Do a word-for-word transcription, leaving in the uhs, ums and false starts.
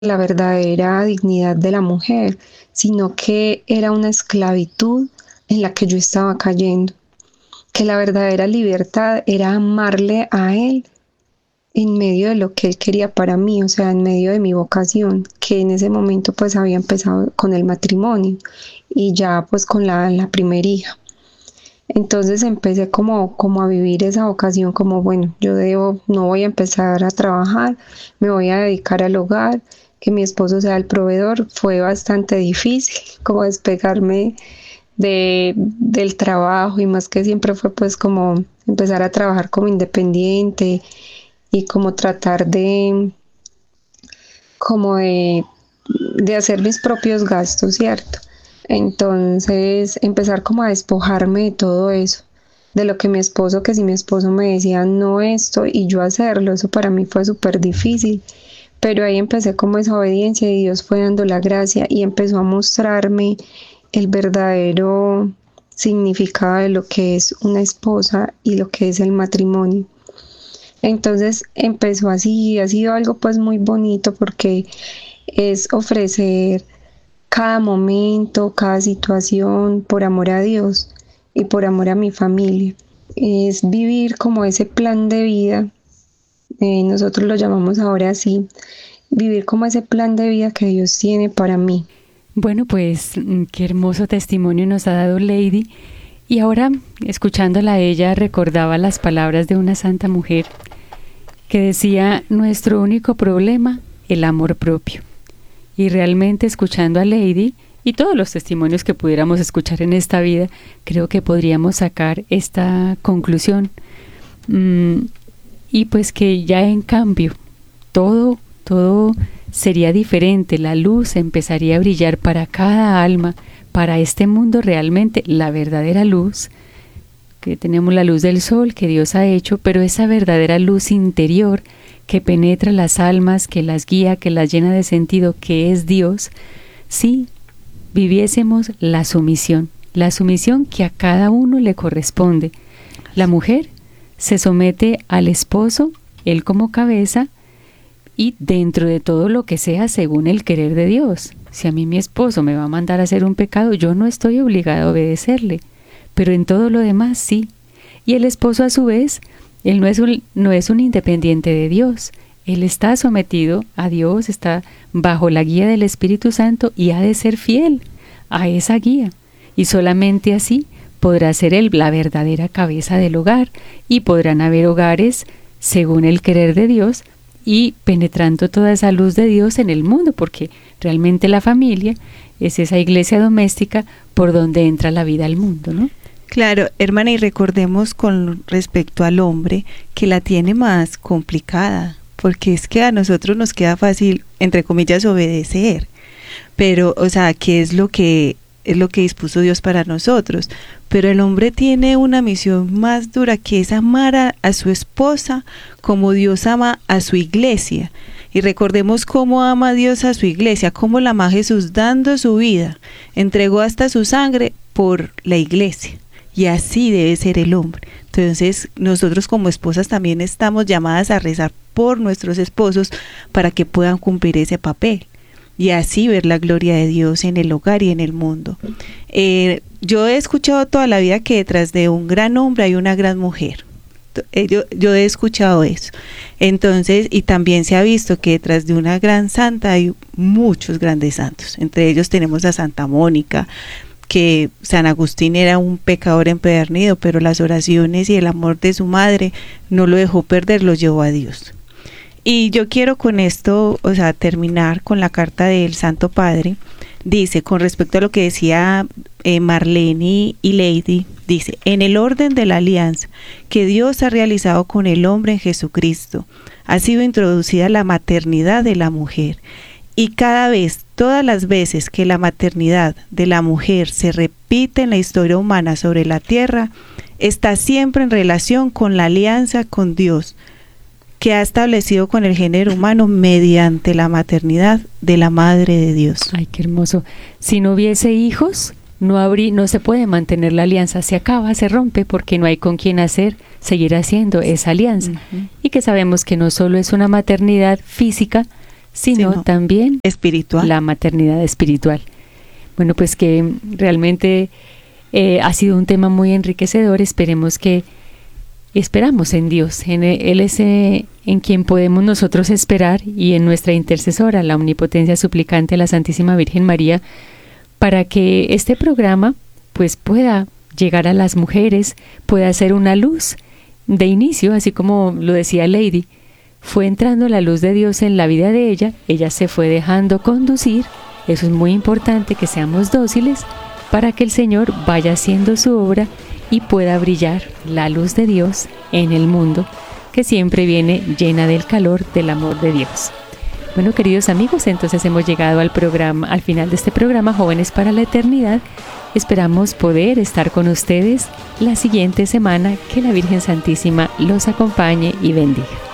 la verdadera dignidad de la mujer, sino que era una esclavitud en la que yo estaba cayendo, que la verdadera libertad era amarle a él en medio de lo que él quería para mí, o sea, en medio de mi vocación, que en ese momento pues había empezado con el matrimonio y ya pues con la, la primer hija. Entonces empecé como, como a vivir esa vocación, como bueno, yo debo, no voy a empezar a trabajar, me voy a dedicar al hogar, que mi esposo sea el proveedor. Fue bastante difícil como despegarme de, del trabajo, y más que siempre fue pues como empezar a trabajar como independiente y como tratar de, como de, de hacer mis propios gastos, ¿cierto? Entonces empezar como a despojarme de todo eso, de lo que mi esposo, que si mi esposo me decía no esto y yo hacerlo, eso para mí fue súper difícil, pero ahí empecé como esa obediencia y Dios fue dando la gracia y empezó a mostrarme el verdadero significado de lo que es una esposa y lo que es el matrimonio. Entonces empezó así, ha sido algo pues muy bonito porque es ofrecer cada momento, cada situación por amor a Dios y por amor a mi familia. Es vivir como ese plan de vida, eh, nosotros lo llamamos ahora así, vivir como ese plan de vida que Dios tiene para mí. Bueno, pues qué hermoso testimonio nos ha dado Lady. Y ahora, escuchándola a ella, recordaba las palabras de una santa mujer que decía: nuestro único problema, el amor propio. Y realmente, escuchando a Lady y todos los testimonios que pudiéramos escuchar en esta vida, creo que podríamos sacar esta conclusión. Mm, y pues que ya en cambio, todo, todo sería diferente. La luz empezaría a brillar para cada alma, para este mundo realmente, la verdadera luz, que tenemos la luz del sol que Dios ha hecho, pero esa verdadera luz interior que penetra las almas, que las guía, que las llena de sentido, que es Dios, si viviésemos la sumisión, la sumisión que a cada uno le corresponde. La mujer se somete al esposo, él como cabeza, y dentro de todo lo que sea según el querer de Dios. Si a mí mi esposo me va a mandar a hacer un pecado, yo no estoy obligada a obedecerle, pero en todo lo demás sí. Y el esposo a su vez, él no es un, no es un independiente de Dios, él está sometido a Dios, está bajo la guía del Espíritu Santo y ha de ser fiel a esa guía. Y solamente así podrá ser él la verdadera cabeza del hogar, y podrán haber hogares según el querer de Dios y penetrando toda esa luz de Dios en el mundo, porque realmente la familia es esa iglesia doméstica por donde entra la vida al mundo, ¿no? Claro, hermana, y recordemos con respecto al hombre que la tiene más complicada, porque es que a nosotros nos queda fácil, entre comillas, obedecer, pero, o sea, ¿qué es lo que es lo que dispuso Dios para nosotros? Pero el hombre tiene una misión más dura, que es amar a, a su esposa como Dios ama a su iglesia. Y recordemos cómo ama Dios a su iglesia, cómo la ama Jesús dando su vida, entregó hasta su sangre por la iglesia. Y así debe ser el hombre. Entonces nosotros como esposas también estamos llamadas a rezar por nuestros esposos para que puedan cumplir ese papel y así ver la gloria de Dios en el hogar y en el mundo. Eh, yo he escuchado toda la vida que detrás de un gran hombre hay una gran mujer. Yo, yo he escuchado eso. Entonces, y también se ha visto que detrás de una gran santa hay muchos grandes santos. Entre ellos tenemos a Santa Mónica, que San Agustín era un pecador empedernido, pero las oraciones y el amor de su madre no lo dejó perder, lo llevó a Dios. Y yo quiero con esto, o sea, terminar con la carta del Santo Padre. Dice, con respecto a lo que decía eh, Marlene y Lady, dice: en el orden de la alianza que Dios ha realizado con el hombre en Jesucristo, ha sido introducida la maternidad de la mujer. Y cada vez, todas las veces que la maternidad de la mujer se repite en la historia humana sobre la tierra, está siempre en relación con la alianza con Dios, que ha establecido con el género humano mediante la maternidad de la Madre de Dios. Ay, qué hermoso. Si no hubiese hijos, no habría, no se puede mantener la alianza, se acaba, se rompe, porque no hay con quien hacer, seguir haciendo esa alianza. Uh-huh. Y que sabemos que no solo es una maternidad física, sino Sino también espiritual. la maternidad espiritual. Bueno, pues que realmente eh, ha sido un tema muy enriquecedor. Esperemos que, esperamos en Dios, en Él es eh, en quien podemos nosotros esperar, y en nuestra intercesora, la omnipotencia suplicante, la Santísima Virgen María, para que este programa pues pueda llegar a las mujeres, pueda ser una luz de inicio, así como lo decía Lady. Fue entrando la luz de Dios en la vida de ella, ella se fue dejando conducir. Eso es muy importante, que seamos dóciles para que el Señor vaya haciendo su obra y pueda brillar la luz de Dios en el mundo, que siempre viene llena del calor del amor de Dios. Bueno, queridos amigos, entonces hemos llegado al programa, al final de este programa Jóvenes para la Eternidad. Esperamos poder estar con ustedes la siguiente semana. Que la Virgen Santísima los acompañe y bendiga.